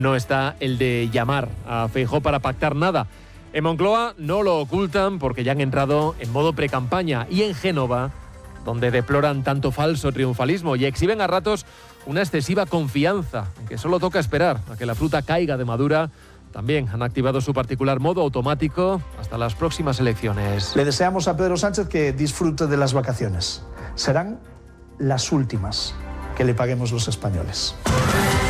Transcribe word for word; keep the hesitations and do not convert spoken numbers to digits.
No está el de llamar a Feijóo para pactar nada. En Moncloa no lo ocultan porque ya han entrado en modo precampaña, y en Génova, donde deploran tanto falso triunfalismo y exhiben a ratos una excesiva confianza, en que solo toca esperar a que la fruta caiga de madura, también han activado su particular modo automático hasta las próximas elecciones. Le deseamos a Pedro Sánchez que disfrute de las vacaciones. Serán las últimas que le paguemos los españoles.